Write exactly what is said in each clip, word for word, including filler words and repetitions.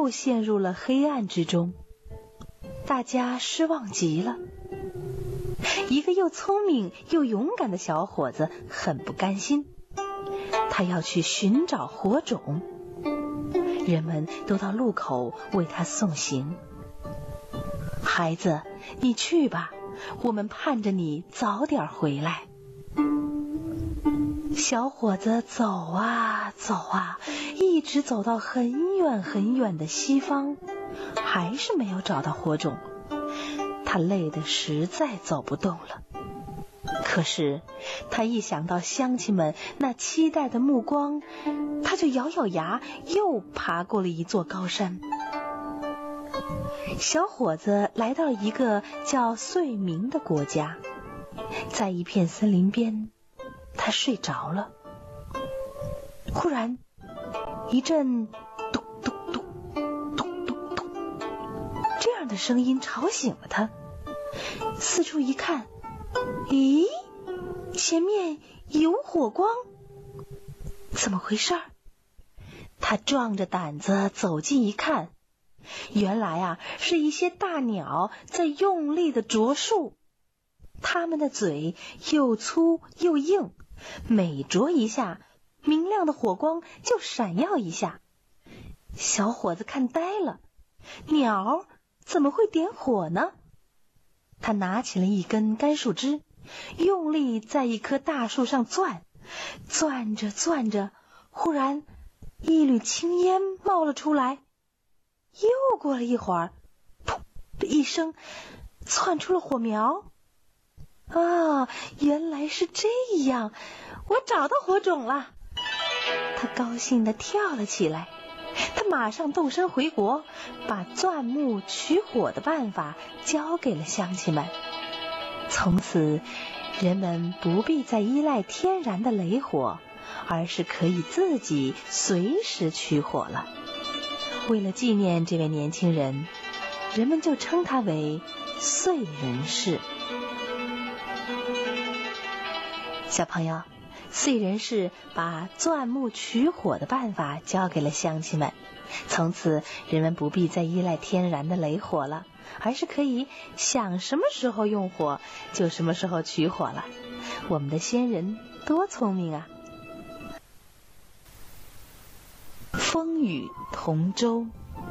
又陷入了黑暗之中。大家失望极了。一个又聪明又勇敢的小伙子很不甘心，他要去寻找火种。人们都到路口为他送行。孩子，你去吧，我们盼着你早点回来。小伙子走啊走啊，一直走到很远很远的西方，还是没有找到火种。他累得实在走不动了。可是他一想到乡亲们那期待的目光，他就咬咬牙，又爬过了一座高山。小伙子来到一个叫遂明的国家，在一片森林边，他睡着了。忽然一阵咚咚咚咚咚咚这样的声音吵醒了他。四处一看，咦，前面有火光，怎么回事？他壮着胆子走近一看，原来啊，是一些大鸟在用力地啄树。它们的嘴又粗又硬，每啄一下，明亮的火光就闪耀一下。小伙子看呆了，鸟怎么会点火呢？他拿起了一根干树枝，用力在一棵大树上钻，钻着钻着，忽然一缕青烟冒了出来。又过了一会儿，噗的一声，窜出了火苗。啊，原来是这样，我找到火种了。他高兴地跳了起来。他马上动身回国，把钻木取火的办法教给了乡亲们。从此，人们不必再依赖天然的雷火，而是可以自己随时取火了。为了纪念这位年轻人，人们就称他为燧人氏。小朋友，燧人氏把钻木取火的办法教给了乡亲们，从此人们不必再依赖天然的雷火了，而是可以想什么时候用火就什么时候取火了。我们的先人多聪明啊！风雨同舟。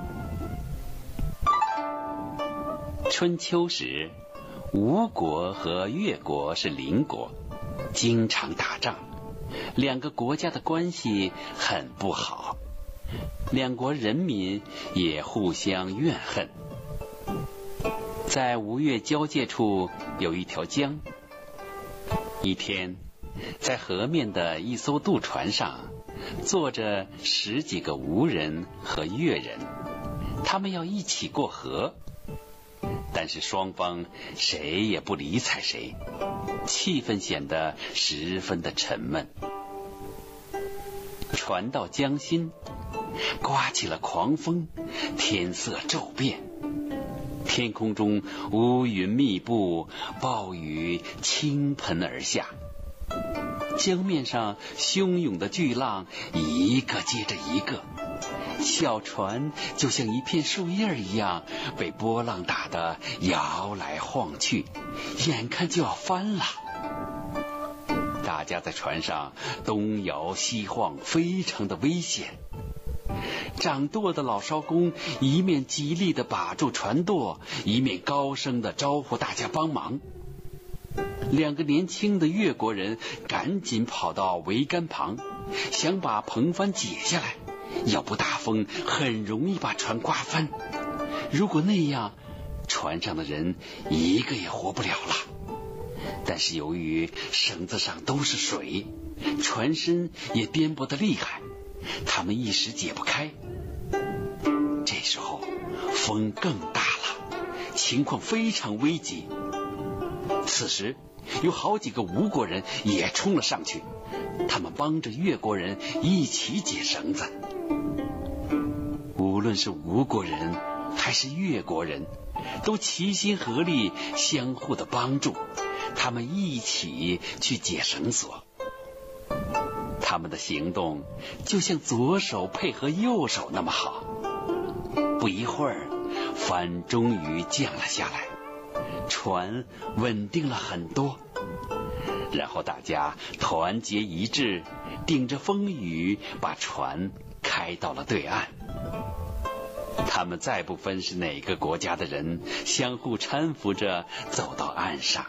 春秋时，吴国和越国是邻国，经常打仗，两个国家的关系很不好，两国人民也互相怨恨。在吴越交界处有一条江。一天，在河面的一艘渡船上，坐着十几个吴人和越人，他们要一起过河，但是双方谁也不理睬谁，气氛显得十分的沉闷。船到江心，刮起了狂风，天色骤变，天空中乌云密布，暴雨倾盆而下，江面上汹涌的巨浪一个接着一个，小船就像一片树叶一样被波浪打得摇来晃去，眼看就要翻了。大家在船上东摇西晃，非常的危险。掌舵的老艄公一面极力地把住船舵，一面高声地招呼大家帮忙。两个年轻的越国人赶紧跑到桅杆旁，想把篷帆解下来，要不大风很容易把船刮翻。如果那样，船上的人一个也活不了了。但是由于绳子上都是水，船身也颠簸得厉害，他们一时解不开。这时候风更大了，情况非常危急。此时有好几个吴国人也冲了上去，他们帮着越国人一起解绳子。无论是吴国人还是越国人，都齐心合力，相互的帮助，他们一起去解绳索。他们的行动就像左手配合右手那么好。 不一会儿，帆终于降了下来，船稳定了很多。然后大家团结一致，顶着风雨把船开到了对岸。他们再不分是哪个国家的人，相互搀扶着走到岸上。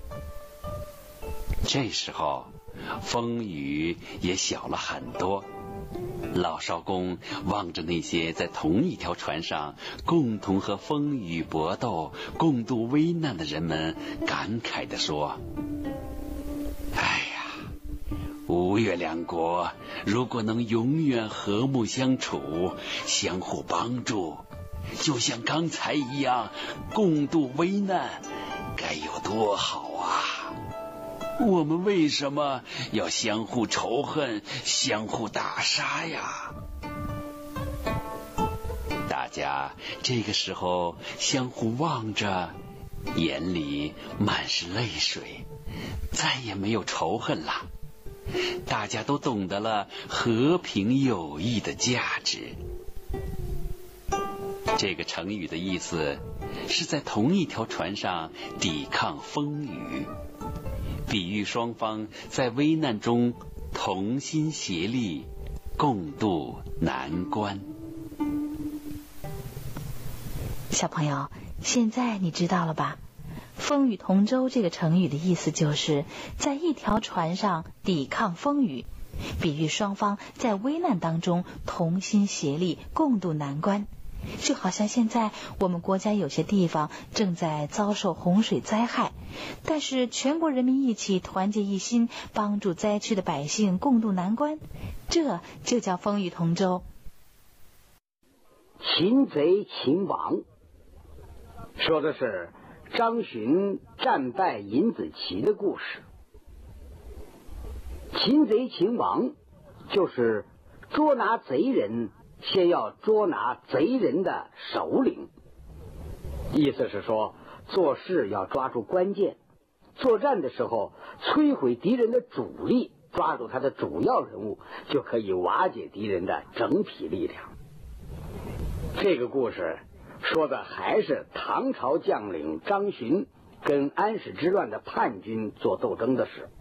这时候风雨也小了很多，老少公望着那些在同一条船上共同和风雨搏斗、共度危难的人们，感慨地说：哎呀，吴越两国如果能永远和睦相处，相互帮助，就像刚才一样共度危难，该有多好啊！我们为什么要相互仇恨、相互打杀呀？大家这个时候相互望着，眼里满是泪水，再也没有仇恨了。大家都懂得了和平友谊的价值。这个成语的意思是在同一条船上抵抗风雨，比喻双方在危难中同心协力，共度难关。 小朋友，现在你知道了吧？风雨同舟这个成语的意思就是在一条船上抵抗风雨，比喻双方在危难当中同心协力，共度难关。就好像现在我们国家有些地方正在遭受洪水灾害，但是全国人民一起团结一心，帮助灾区的百姓共度难关，这就叫风雨同舟。 擒贼擒王说的是张巡战败尹子奇的故事。擒贼擒王就是捉拿贼人，先要捉拿贼人的首领，意思是说做事要抓住关键，作战的时候摧毁敌人的主力，抓住他的主要人物，就可以瓦解敌人的整体力量。这个故事说的还是唐朝将领张巡跟安史之乱的叛军做斗争的事。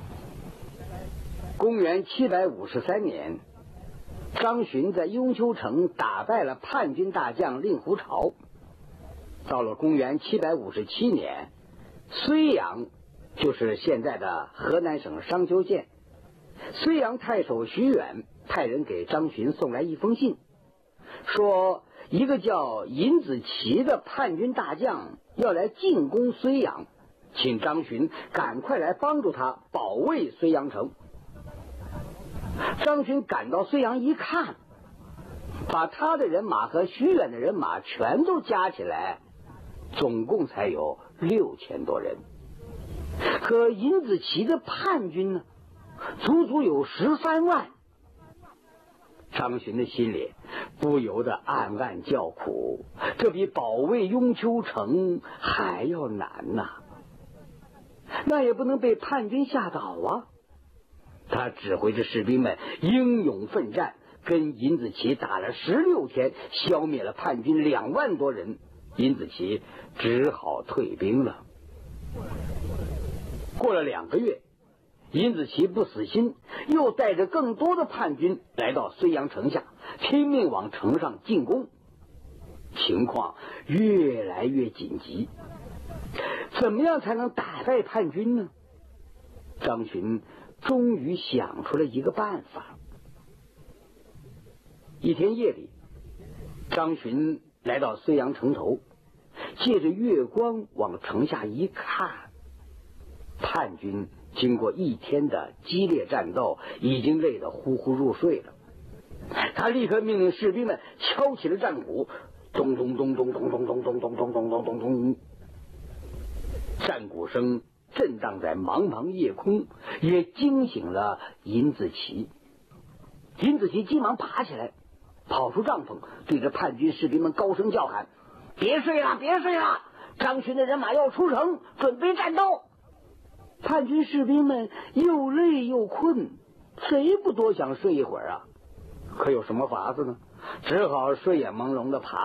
公元七百五十三年，张巡在雍丘城打败了叛军大将令狐潮。到了公元七百五十七年，睢阳就是现在的河南省商丘县，睢阳太守徐远派人给张巡送来一封信，说一个叫尹子奇的叛军大将要来进攻睢阳，请张巡赶快来帮助他保卫睢阳城。张巡赶到睢阳一看，把他的人马和徐远的人马全都加起来，总共才有六千多人。可尹子奇的叛军呢，足足有十三万。张巡的心里不由得暗暗叫苦，这比保卫雍丘城还要难呐、啊！那也不能被叛军吓倒啊！他指挥着士兵们英勇奋战，跟尹子奇打了十六天，消灭了叛军两万多人。尹子奇只好退兵了。过了两个月，尹子奇不死心，又带着更多的叛军来到睢阳城下，拼命往城上进攻。情况越来越紧急，怎么样才能打败叛军呢？张巡终于想出了一个办法。一天夜里，张巡来到睢阳城头，借着月光往城下一看，叛军经过一天的激烈战斗，已经累得呼呼入睡了。他立刻命令士兵们敲起了战鼓，咚咚咚咚咚咚咚咚咚咚咚咚咚咚，战鼓声震荡在茫茫夜空，也惊醒了尹子奇。尹子奇急忙爬起来，跑出帐篷，对着叛军士兵们高声叫喊：“别睡了，别睡了！张巡的人马要出城，准备战斗！”叛军士兵们又累又困，谁不多想睡一会儿啊？可有什么法子呢？只好睡眼朦胧地爬